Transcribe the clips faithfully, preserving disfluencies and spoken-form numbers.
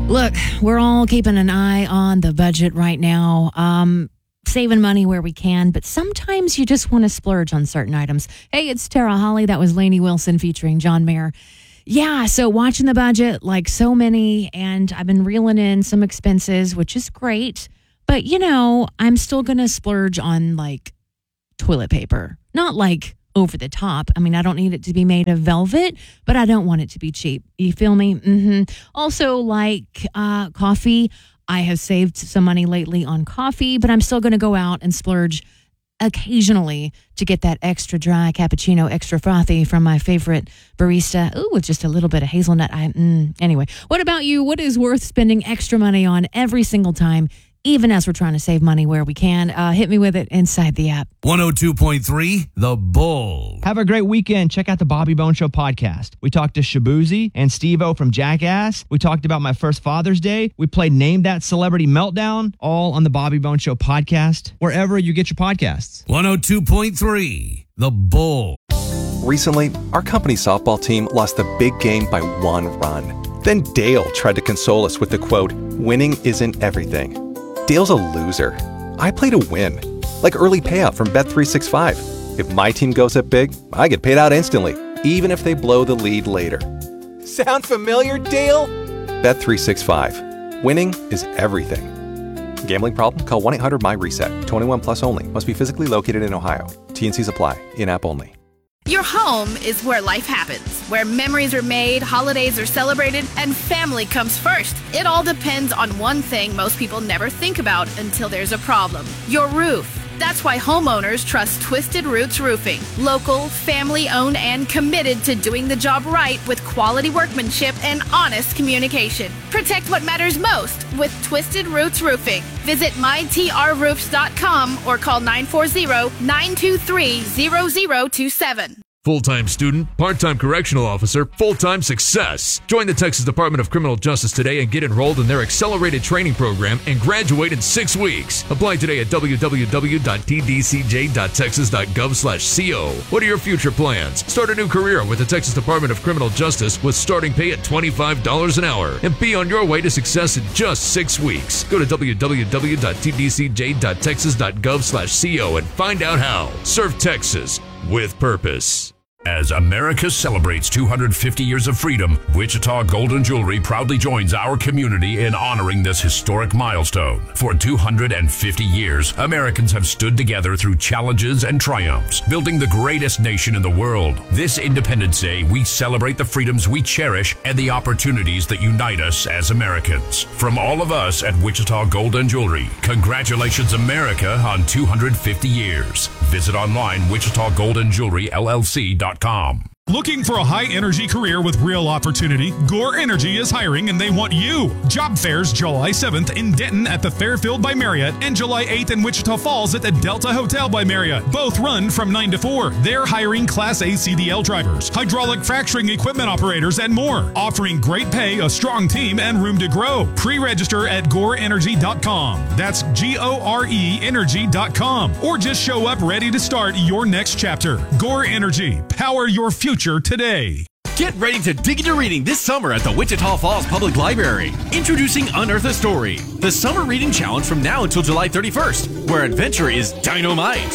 Look, we're all keeping an eye on the budget right now, um, saving money where we can, but sometimes you just want to splurge on certain items. Hey, it's Tara Holly. That was Lainey Wilson featuring John Mayer. Yeah, so watching the budget, like so many, and I've been reeling in some expenses, which is great. But, you know, I'm still going to splurge on, like, toilet paper. Not, like, over the top. I mean, I don't need it to be made of velvet, but I don't want it to be cheap. You feel me? Mm-hmm. Also, like uh, coffee. I have saved some money lately on coffee, but I'm still going to go out and splurge occasionally to get that extra dry cappuccino, extra frothy from my favorite barista. Ooh, with just a little bit of hazelnut. I, mm. Anyway, what about you? What is worth spending extra money on every single time, even as we're trying to save money where we can? Uh, hit me with it inside the app. one oh two point three The Bull. Have a great weekend. Check out the Bobby Bone Show podcast. We talked to Shabuzi and Steve-O from Jackass. We talked about my first Father's Day. We played Name That Celebrity Meltdown, all on the Bobby Bone Show podcast, wherever you get your podcasts. one oh two point three The Bull. Recently, our company softball team lost the big game by one run. Then Dale tried to console us with the quote, "Winning isn't everything." Dale's a loser. I play to win. Like early payout from Bet three sixty-five. If my team goes up big, I get paid out instantly, even if they blow the lead later. Sound familiar, Dale? Bet three sixty-five. Winning is everything. Gambling problem? Call one eight hundred my reset. twenty-one plus only. Must be physically located in Ohio. T N Cs apply. In-app only. Your home is where life happens, where memories are made, holidays are celebrated, and family comes first. It all depends on one thing most people never think about until there's a problem: your roof. That's why homeowners trust Twisted Roots Roofing. Local, family-owned, and committed to doing the job right with quality workmanship and honest communication. Protect what matters most with Twisted Roots Roofing. Visit my t r roofs dot com or call nine four zero, nine two three, zero zero two seven. Full-time student, part-time correctional officer, full-time success. Join the Texas Department of Criminal Justice today and get enrolled in their accelerated training program and graduate in six weeks. Apply today at w w w dot t d c j dot texas dot gov slash co. What are your future plans? Start a new career with the Texas Department of Criminal Justice with starting pay at twenty-five dollars an hour and be on your way to success in just six weeks. Go to w w w dot t d c j dot texas dot gov slash co and find out how. Serve Texas with purpose. As America celebrates two hundred fifty years of freedom, Wichita Gold and Jewelry proudly joins our community in honoring this historic milestone. For two hundred fifty years, Americans have stood together through challenges and triumphs, building the greatest nation in the world. This Independence Day, we celebrate the freedoms we cherish and the opportunities that unite us as Americans. From all of us at Wichita Gold and Jewelry, congratulations, America, on two hundred fifty years. Visit online, wichita gold and jewelry l l c dot com. Looking for a high-energy career with real opportunity? Gore Energy is hiring and they want you. Job fairs July seventh in Denton at the Fairfield by Marriott and July eighth in Wichita Falls at the Delta Hotel by Marriott. Both run from nine to four. They're hiring Class A C D L drivers, hydraulic fracturing equipment operators, and more. Offering great pay, a strong team, and room to grow. Pre-register at gore energy dot com. That's G O R E energy dot com. Or just show up ready to start your next chapter. Gore Energy. Power your future. Future today. Get ready to dig into reading this summer at the Wichita Falls Public Library. Introducing Unearth a Story, the summer reading challenge from now until July thirty-first, where adventure is dynamite.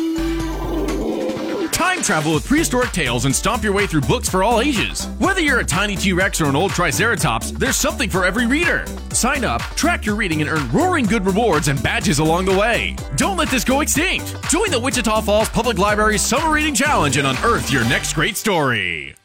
Time travel with prehistoric tales and stomp your way through books for all ages. Whether you're a tiny T-Rex or an old Triceratops, there's something for every reader. Sign up, track your reading, and earn roaring good rewards and badges along the way. Don't let this go extinct. Join the Wichita Falls Public Library's Summer Reading Challenge and unearth your next great story.